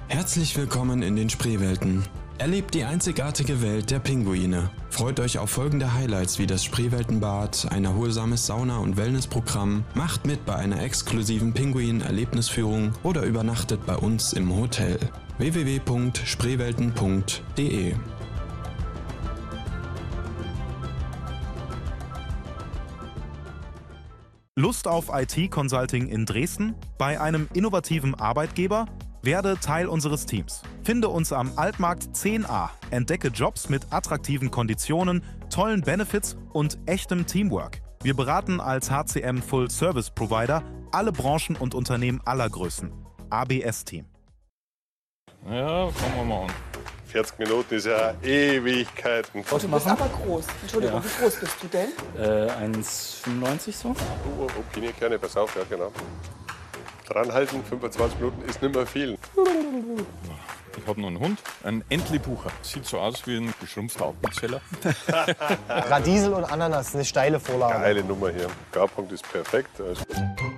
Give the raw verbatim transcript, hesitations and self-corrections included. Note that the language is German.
Herzlich willkommen in den Spreewelten. Erlebt die einzigartige Welt der Pinguine. Freut euch auf folgende Highlights wie das Spreeweltenbad, ein erholsames Sauna- und Wellnessprogramm, macht mit bei einer exklusiven Pinguin-Erlebnisführung oder übernachtet bei uns im Hotel. w w w punkt spreewelten punkt de Lust auf I T-Consulting in Dresden? Bei einem innovativen Arbeitgeber? Werde Teil unseres Teams. Finde uns am Altmarkt zehn a. Entdecke Jobs mit attraktiven Konditionen, tollen Benefits und echtem Teamwork. Wir beraten als H C M Full Service Provider alle Branchen und Unternehmen aller Größen. A B S-Team. Ja, fangen wir mal an. vierzig Minuten ist ja Ewigkeiten. Du bist aber groß. Entschuldigung, Ja. wie groß bist du denn? Äh, eins Komma fünfundneunzig so. Oh, oh, Pinienkerne, pass auf, ja genau. Dranhalten, fünfundzwanzig Minuten ist nicht mehr viel. Ich habe noch einen Hund, einen Entlebucher. Sieht so aus wie ein geschrumpfter Appenzeller. Radiesel und Ananas, eine steile Vorlage. Geile Nummer hier. Garpunkt ist perfekt. Also